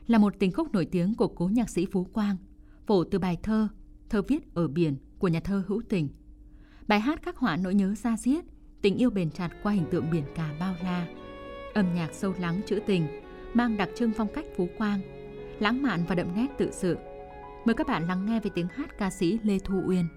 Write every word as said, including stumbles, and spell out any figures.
là một tình khúc nổi tiếng của cố nhạc sĩ Phú Quang, phổ từ bài thơ Thơ viết ở biển của nhà thơ Hữu Tình. Bài hát khắc họa nỗi nhớ da diết, tình yêu bền chặt qua hình tượng biển cả bao la. Âm nhạc sâu lắng trữ tình, mang đặc trưng phong cách Phú Quang, lãng mạn và đậm nét tự sự. Mời các bạn lắng nghe về tiếng hát ca sĩ Lê Thu Uyên.